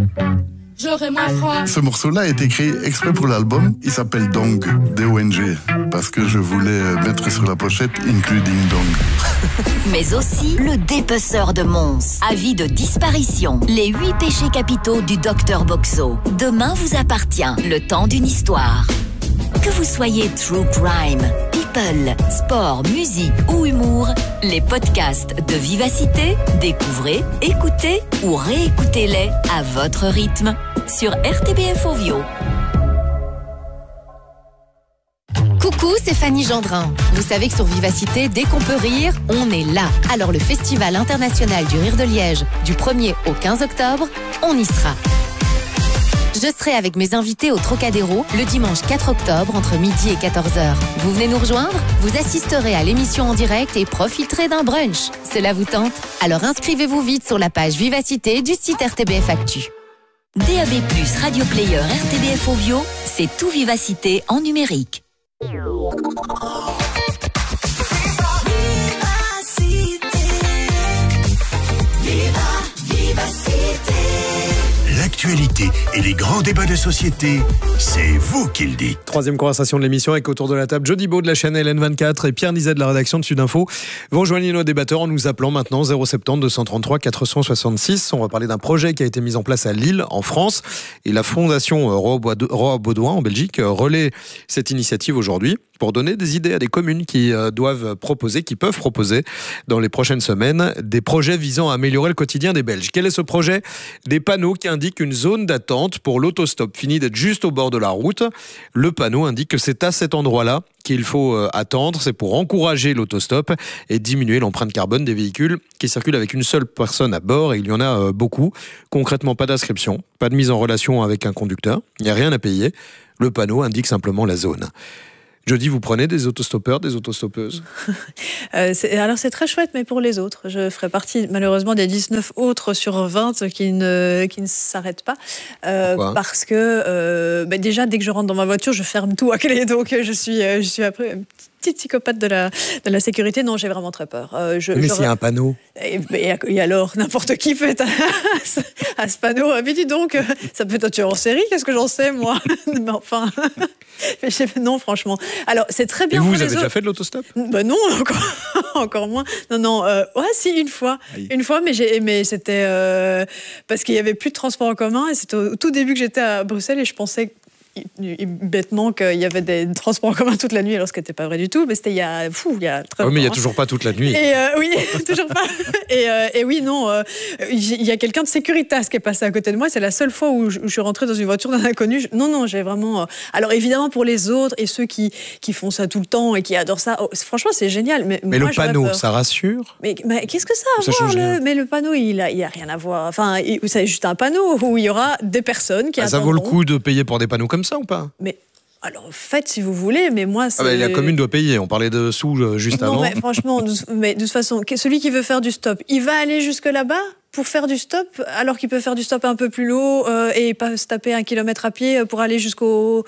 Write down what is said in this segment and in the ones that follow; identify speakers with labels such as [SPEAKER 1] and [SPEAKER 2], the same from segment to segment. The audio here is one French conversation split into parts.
[SPEAKER 1] J'aurai moins froid.
[SPEAKER 2] Ce morceau-là a été créé exprès pour l'album. Il s'appelle Dong, D-O-N-G, parce que je voulais mettre sur la pochette Including Dong.
[SPEAKER 3] Mais aussi le dépeceur de Mons. Avis de disparition. Les 8 péchés capitaux du Dr Boxo. Demain vous appartient. Le temps d'une histoire. Que vous soyez true crime, people, sport, musique ou humour, les podcasts de Vivacité, découvrez, écoutez ou réécoutez-les à votre rythme sur RTBF Ovio.
[SPEAKER 4] Coucou, c'est Fanny Gendrin. Vous savez que sur Vivacité, dès qu'on peut rire, on est là. Alors le Festival international du rire de Liège, du 1er au 15 octobre, on y sera. Je serai avec mes invités au Trocadéro le dimanche 4 octobre entre midi et 14h. Vous venez nous rejoindre ? Vous assisterez à l'émission en direct et profiterez d'un brunch. Cela vous tente ? Alors inscrivez-vous vite sur la page Vivacité du site RTBF Actu.
[SPEAKER 3] DAB+, Radio Player RTBF Ovio, c'est tout Vivacité en numérique.
[SPEAKER 5] L'actualité et les grands débats de société, c'est vous qui le dites.
[SPEAKER 6] Troisième conversation de l'émission avec autour de la table Jody Beau de la chaîne LN24 et Pierre Nizet de la rédaction de Sudinfo. Vous rejoignez nos débatteurs en nous appelant maintenant 070 233 466. On va parler d'un projet qui a été mis en place à Lille, en France. Et la fondation Roa Baudouin en Belgique relaie cette initiative aujourd'hui pour donner des idées à des communes qui peuvent proposer dans les prochaines semaines des projets visant à améliorer le quotidien des Belges. Quel est ce projet ? Des panneaux qui indiquent une zone d'attente pour l'autostop fini d'être juste au bord de la route. Le panneau indique que c'est à cet endroit-là qu'il faut attendre. C'est pour encourager l'autostop et diminuer l'empreinte carbone des véhicules qui circulent avec une seule personne à bord. Et il y en a beaucoup. Concrètement, pas d'inscription, pas de mise en relation avec un conducteur. Il n'y a rien à payer. Le panneau indique simplement la zone. Jody, vous prenez des autostoppeurs, des autostoppeuses ?
[SPEAKER 7] Alors c'est très chouette, mais pour les autres. Je ferai partie malheureusement des 19 autres sur 20 qui ne s'arrêtent pas. Parce que déjà, dès que je rentre dans ma voiture, je ferme tout à clé. Donc je suis après une petite psychopathe de la sécurité. Non, j'ai vraiment très peur.
[SPEAKER 6] Mais s'il y a un panneau
[SPEAKER 7] et alors, n'importe qui peut être à ce panneau. Mais dis donc, ça peut être un tueur en série, qu'est-ce que j'en sais, moi ? Mais enfin... Non, franchement. Alors, c'est très bien.
[SPEAKER 6] Et vous avez déjà fait de l'autostop ?
[SPEAKER 7] Non, encore moins. Non. Ouais, si, une fois. Aïe. Une fois, mais c'était parce qu'il y avait plus de transport en commun et c'était au tout début que j'étais à Bruxelles et je pensais bêtement qu'il y avait des transports en commun toute la nuit, alors ce qui n'était pas vrai du tout, mais c'était il y a très longtemps.
[SPEAKER 6] Oui, mais il n'y a toujours pas toute la nuit.
[SPEAKER 7] Oui, toujours pas. Et oui, non, il y a quelqu'un de Securitas qui est passé à côté de moi, c'est la seule fois où je suis rentrée dans une voiture d'un inconnu. Non, j'ai vraiment... Alors évidemment, pour les autres et ceux qui font ça tout le temps et qui adorent ça, franchement, c'est génial. Mais
[SPEAKER 6] moi, le panneau, ça rassure ?
[SPEAKER 7] Mais qu'est-ce que ça a à voir Mais le panneau, il a rien à voir. Enfin, c'est juste un panneau où il y aura des personnes qui attendront.
[SPEAKER 6] Ça vaut le coup de payer pour des panneaux comme ça ou pas ?
[SPEAKER 7] Mais alors faites si vous voulez, mais moi c'est...
[SPEAKER 6] la commune doit payer, on parlait de sous juste avant.
[SPEAKER 7] Non mais franchement, mais de toute façon, celui qui veut faire du stop, il va aller jusque là-bas pour faire du stop, alors qu'il peut faire du stop un peu plus low et pas se taper 1 kilomètre à pied pour aller jusqu'au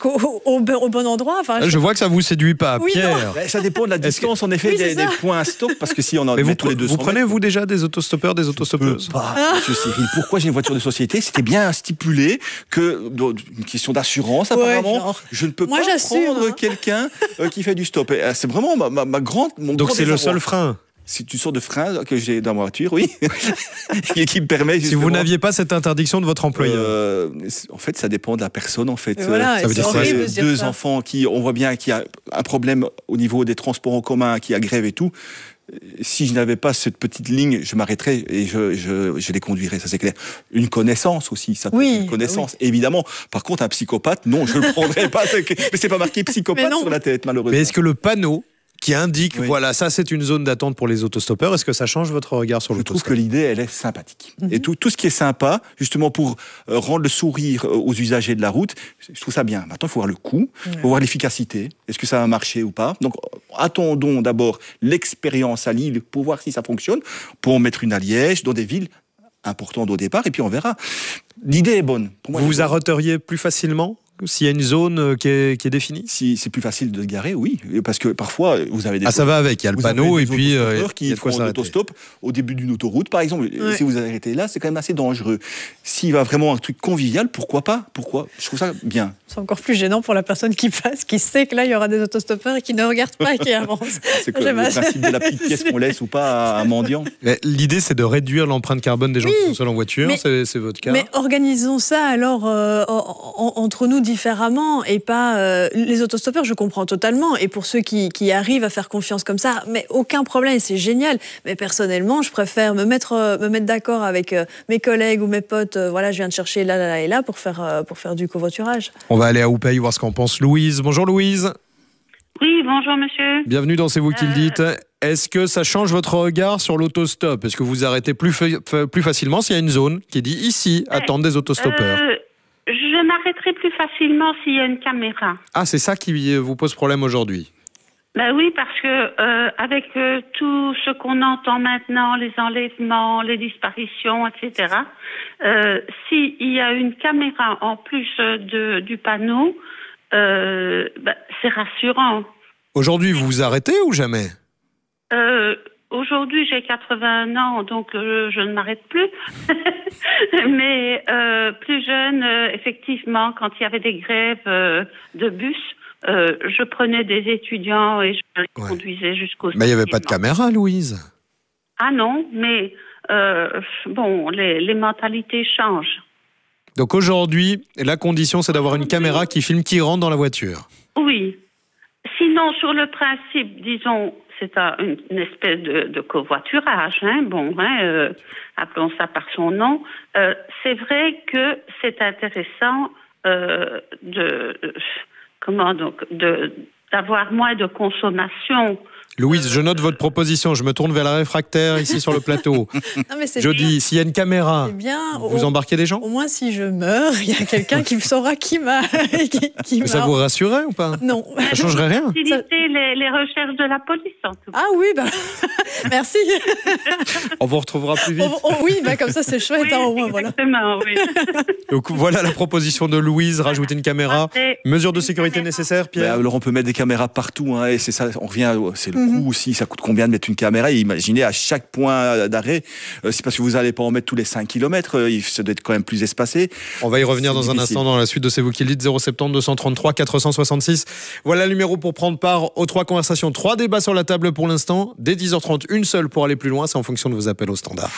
[SPEAKER 7] bon endroit. Enfin,
[SPEAKER 6] je vois que ça vous séduit pas,
[SPEAKER 7] oui,
[SPEAKER 6] Pierre.
[SPEAKER 8] Ça dépend de la distance, en effet, des points à stop, parce que si on en met tous les 200
[SPEAKER 6] vous prenez, vous, déjà des autostoppeurs, des autostoppeuses ?
[SPEAKER 8] Monsieur Cyril, pourquoi j'ai une voiture de société ? C'était bien stipulé que, une question d'assurance apparemment, je ne peux pas prendre quelqu'un qui fait du stop. C'est vraiment mon grand
[SPEAKER 6] Donc c'est le seul frein ?
[SPEAKER 8] C'est une sorte de frein que j'ai dans ma voiture, oui, qui me permet justement...
[SPEAKER 6] Si vous n'aviez pas cette interdiction de votre employeur
[SPEAKER 8] en fait, ça dépend de la personne, en fait.
[SPEAKER 7] Voilà,
[SPEAKER 8] ça veut dire deux enfants on voit bien qu'il y a un problème au niveau des transports en commun, qui a grève et tout. Si je n'avais pas cette petite ligne, je m'arrêterais et je les conduirais, ça c'est clair. Une connaissance aussi, ça peut être une connaissance, évidemment. Par contre, un psychopathe, non, je ne le prendrais pas. Mais c'est pas marqué psychopathe sur la tête, malheureusement.
[SPEAKER 6] Mais est-ce que le panneau qui indique, voilà, ça c'est une zone d'attente pour les autostoppeurs, est-ce que ça change votre regard sur l'autostop ?
[SPEAKER 8] Je trouve que l'idée, elle est sympathique. Et tout ce qui est sympa, justement pour rendre le sourire aux usagers de la route, je trouve ça bien. Maintenant, il faut voir le coût, il faut voir l'efficacité. Est-ce que ça va marcher ou pas ? Donc, attendons d'abord l'expérience à Lille pour voir si ça fonctionne, pour en mettre une à Liège, dans des villes importantes au départ, et puis on verra. L'idée est bonne.
[SPEAKER 6] Pour moi, vous arrêteriez plus facilement s'il y a une zone qui est définie?
[SPEAKER 8] Si c'est plus facile de se garer, oui. Parce que parfois, vous avez des...
[SPEAKER 6] ça va avec, il y a le panneau et puis...
[SPEAKER 8] qui font un autostop au début d'une autoroute, par exemple. Si vous arrêtez là, c'est quand même assez dangereux. S'il va vraiment un truc convivial, pourquoi pas? Je trouve ça bien.
[SPEAKER 7] C'est encore plus gênant pour la personne qui passe, qui sait que là, il y aura des autostoppeurs et qui ne regarde pas et qui avance.
[SPEAKER 8] C'est quoi le principe de la petite pièce qu'on laisse ou pas à un mendiant?
[SPEAKER 6] L'idée, c'est de réduire l'empreinte carbone des gens qui sont seuls en voiture. C'est votre cas.
[SPEAKER 7] Mais organisons ça alors entre nous différemment et pas... les autostoppeurs, je comprends totalement. Et pour ceux qui arrivent à faire confiance comme ça, mais aucun problème, c'est génial. Mais personnellement, je préfère me mettre d'accord avec mes collègues ou mes potes. Voilà, je viens de chercher là et là pour faire du covoiturage.
[SPEAKER 6] On va aller à Oupey voir ce qu'en pense Louise. Bonjour Louise.
[SPEAKER 1] Oui, bonjour monsieur.
[SPEAKER 6] Bienvenue dans C'est vous qui le dites. Est-ce que ça change votre regard sur l'autostop? Est-ce que vous arrêtez plus facilement s'il y a une zone qui dit ici, attendent des autostoppeurs?
[SPEAKER 1] Je m'arrêterai plus facilement s'il y a une caméra.
[SPEAKER 6] Ah, c'est ça qui vous pose problème aujourd'hui?
[SPEAKER 1] Ben oui, parce que avec tout ce qu'on entend maintenant, les enlèvements, les disparitions, etc., s'il y a une caméra en plus du panneau, c'est rassurant.
[SPEAKER 6] Aujourd'hui, vous vous arrêtez ou jamais?
[SPEAKER 1] Aujourd'hui, j'ai 81 ans, donc je ne m'arrête plus. Mais plus jeune, effectivement, quand il y avait des grèves de bus, je prenais des étudiants et je les conduisais jusqu'au...
[SPEAKER 6] Mais il n'y avait pas de caméra, Louise?
[SPEAKER 1] Ah non, mais les mentalités changent.
[SPEAKER 6] Donc aujourd'hui, la condition, c'est d'avoir une caméra qui filme qui rentre dans la voiture?
[SPEAKER 1] Oui. Sinon, sur le principe, disons, c'est une espèce de covoiturage, appelons ça par son nom. C'est vrai que c'est intéressant d'avoir moins de consommation.
[SPEAKER 6] Louise, je note votre proposition. Je me tourne vers la réfractaire ici sur le plateau.
[SPEAKER 7] Non, mais
[SPEAKER 6] je dis, s'il y a une caméra, vous embarquez des gens?
[SPEAKER 7] Au moins, si je meurs, il y a quelqu'un qui saura qui m'a...
[SPEAKER 6] Ça vous rassurerait ou pas?
[SPEAKER 7] Non.
[SPEAKER 6] Ça changerait rien?
[SPEAKER 1] Faciliter les recherches de la police, en tout cas.
[SPEAKER 7] Ah oui, merci.
[SPEAKER 6] On vous retrouvera plus vite.
[SPEAKER 7] Oui, comme ça, c'est chouette.
[SPEAKER 1] Oui, au moins, exactement, oui.
[SPEAKER 6] Donc voilà la proposition de Louise, rajouter une caméra. Mesures de sécurité nécessaires, Pierre?
[SPEAKER 8] Alors on peut mettre des caméras partout, et c'est ça, on revient, c'est le coût aussi, ça coûte combien de mettre une caméra? Et imaginez à chaque point d'arrêt, c'est parce que vous n'allez pas en mettre tous les 5 km, ça doit être quand même plus espacé.
[SPEAKER 6] On va y revenir dans un instant dans la suite de C'est vous qui le dites, 070 233 466. Voilà le numéro pour prendre part aux 3 conversations, 3 débats sur la table pour l'instant. Dès 10h30, une seule pour aller plus loin, c'est en fonction de vos appels au standard.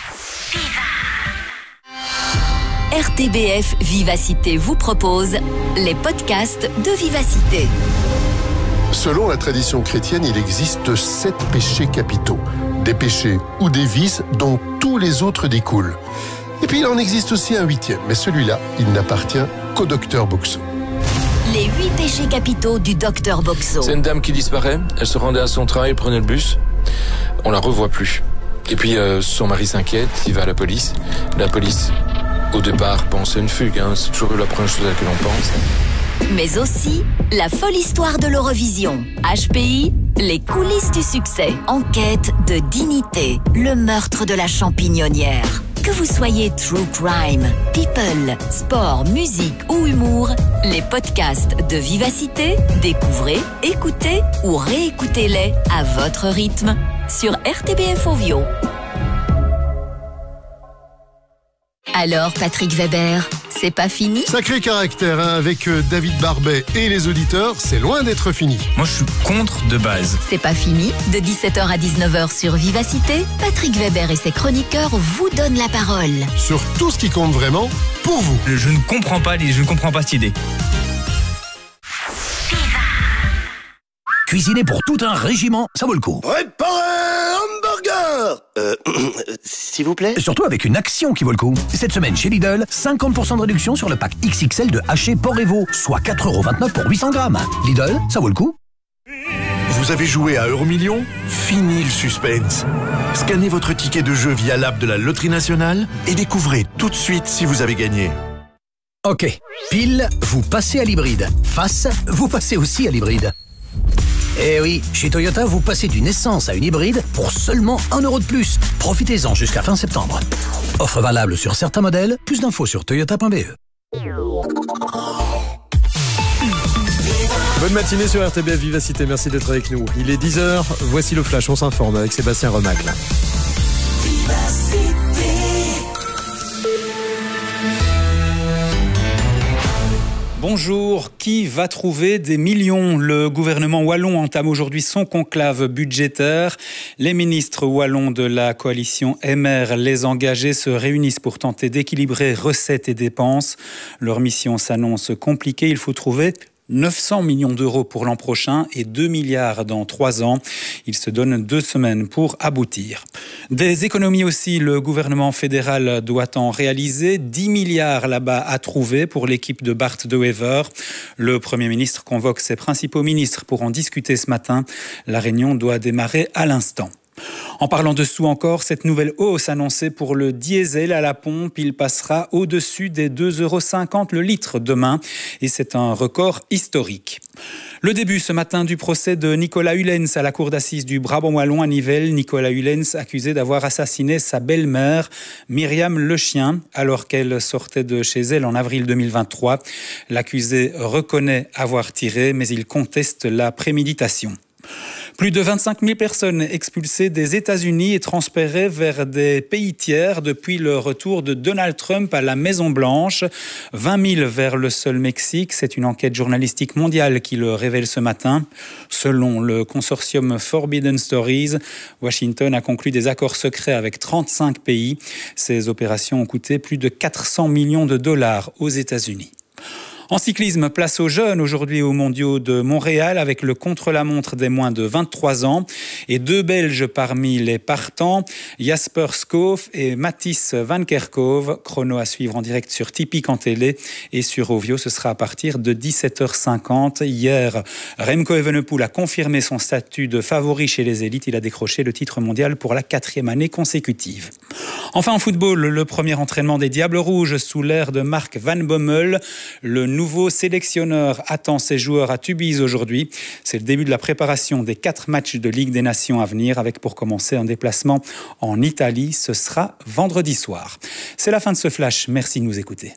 [SPEAKER 3] RTBF Vivacité vous propose les podcasts de Vivacité.
[SPEAKER 9] Selon la tradition chrétienne, il existe 7 péchés capitaux. Des péchés ou des vices dont tous les autres découlent. Et puis il en existe aussi un 8e, mais celui-là, il n'appartient qu'au docteur Boxo.
[SPEAKER 3] Les 8 péchés capitaux du docteur Boxo.
[SPEAKER 10] C'est une dame qui disparaît, elle se rendait à son travail, prenait le bus, on la revoit plus. Et puis son mari s'inquiète, il va à la police. La police, au départ, pense à une fugue, c'est toujours la première chose à laquelle on pense.
[SPEAKER 3] Mais aussi la folle histoire de l'Eurovision. HPI, les coulisses du succès. Enquête de dignité, le meurtre de la champignonnière. Que vous soyez true crime, people, sport, musique ou humour, les podcasts de Vivacité, découvrez, écoutez ou réécoutez-les à votre rythme sur RTBF Ovio. Alors, Patrick Weber, c'est pas fini?
[SPEAKER 9] Sacré caractère, avec David Barbet et les auditeurs, c'est loin d'être fini.
[SPEAKER 11] Moi, je suis contre de base.
[SPEAKER 3] C'est pas fini. De 17h à 19h sur Vivacité, Patrick Weber et ses chroniqueurs vous donnent la parole.
[SPEAKER 9] Sur tout ce qui compte vraiment, pour vous.
[SPEAKER 11] Je ne comprends pas cette idée.
[SPEAKER 5] Cuisiner pour tout un régiment, ça vaut le coup.
[SPEAKER 12] Préparez un hamburger s'il vous plaît.
[SPEAKER 5] Surtout avec une action qui vaut le coup. Cette semaine chez Lidl, 50% de réduction sur le pack XXL de haché porc et veau, soit 4,29€ pour 800 grammes. Lidl, ça vaut le coup.
[SPEAKER 13] Vous avez joué à Euromillions? Fini le suspense. Scannez votre ticket de jeu via l'app de la Loterie Nationale et découvrez tout de suite si vous avez gagné.
[SPEAKER 5] Ok, pile, vous passez à l'hybride. Face, vous passez aussi à l'hybride. Eh oui, chez Toyota, vous passez d'une essence à une hybride pour seulement 1€ de plus. Profitez-en jusqu'à fin septembre. Offre valable sur certains modèles. Plus d'infos sur toyota.be.
[SPEAKER 6] Bonne matinée sur RTBF Vivacité, merci d'être avec nous. Il est 10h, voici le flash, on s'informe avec Sébastien Remacle.
[SPEAKER 14] Bonjour, qui va trouver des millions ? Le gouvernement wallon entame aujourd'hui son conclave budgétaire. Les ministres wallons de la coalition MR, les engagés, se réunissent pour tenter d'équilibrer recettes et dépenses. Leur mission s'annonce compliquée, il faut trouver 900 millions d'euros pour l'an prochain et 2 milliards dans 3 ans. Il se donne 2 semaines pour aboutir. Des économies aussi, le gouvernement fédéral doit en réaliser. 10 milliards là-bas à trouver pour l'équipe de Bart De Wever. Le Premier ministre convoque ses principaux ministres pour en discuter ce matin. La réunion doit démarrer à l'instant. En parlant de sous encore, cette nouvelle hausse annoncée pour le diesel à la pompe, il passera au-dessus des 2,50 € le litre demain et c'est un record historique. Le début ce matin du procès de Nicolas Hulens à la cour d'assises du Brabant wallon à Nivelles. Nicolas Hulens accusé d'avoir assassiné sa belle-mère, Myriam Lechien, alors qu'elle sortait de chez elle en avril 2023. L'accusé reconnaît avoir tiré, mais il conteste la préméditation. Plus de 25 000 personnes expulsées des États-Unis et transférées vers des pays tiers depuis le retour de Donald Trump à la Maison-Blanche. 20 000 vers le seul Mexique. C'est une enquête journalistique mondiale qui le révèle ce matin. Selon le consortium Forbidden Stories, Washington a conclu des accords secrets avec 35 pays. Ces opérations ont coûté plus de 400 millions de dollars aux États-Unis. En cyclisme, place aux jeunes aujourd'hui aux mondiaux de Montréal avec le contre-la-montre des moins de 23 ans et 2 Belges parmi les partants, Jasper Skoof et Mathis Van Kerkhove. Chrono à suivre en direct sur Tipeee en télé et sur Ovio, ce sera à partir de 17h50. Hier, Remco Evenepoel a confirmé son statut de favori chez les élites. Il a décroché le titre mondial pour la 4e année consécutive. Enfin en football, le premier entraînement des Diables Rouges sous l'ère de Mark Van Bommel. Le nouveau sélectionneur attend ses joueurs à Tubize aujourd'hui. C'est le début de la préparation des 4 matchs de Ligue des Nations à venir avec pour commencer un déplacement en Italie. Ce sera vendredi soir. C'est la fin de ce flash. Merci de nous écouter.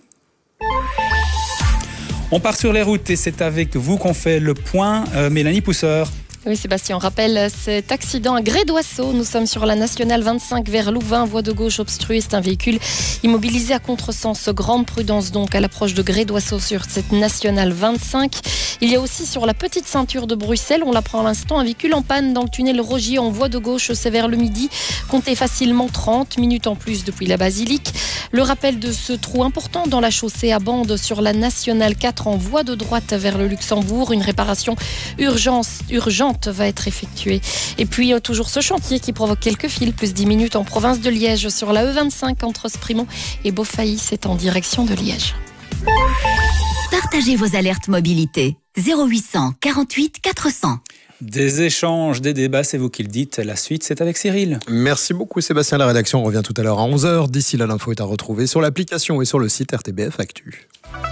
[SPEAKER 14] On part sur les routes et c'est avec vous qu'on fait le point. Mélanie Pousseur.
[SPEAKER 15] Oui Sébastien, on rappelle cet accident à Grès-d'Oisseau. Nous sommes sur la nationale 25 vers Louvain, voie de gauche obstruée. C'est un véhicule immobilisé à contresens. Grande prudence donc à l'approche de Grès-d'Oisseau sur cette nationale 25. Il y a aussi sur la petite ceinture de Bruxelles, on l'apprend à l'instant, un véhicule en panne dans le tunnel Rogier en voie de gauche, c'est vers le midi. Comptez facilement 30 minutes en plus depuis la basilique. Le rappel de ce trou important dans la chaussée à bande sur la nationale 4 en voie de droite vers le Luxembourg. Une réparation urgente va être effectuée. Et puis toujours ce chantier qui provoque quelques fils, plus 10 minutes en province de Liège sur la E25 entre Sprimont et Beaufailly, c'est en direction de Liège.
[SPEAKER 3] Partagez vos alertes mobilité. 0800 48 400.
[SPEAKER 14] Des échanges, des débats, c'est vous qui le dites. La suite, c'est avec Cyril.
[SPEAKER 6] Merci beaucoup Sébastien. La rédaction revient tout à l'heure à 11h. D'ici là, l'info est à retrouver sur l'application et sur le site RTBF Actu.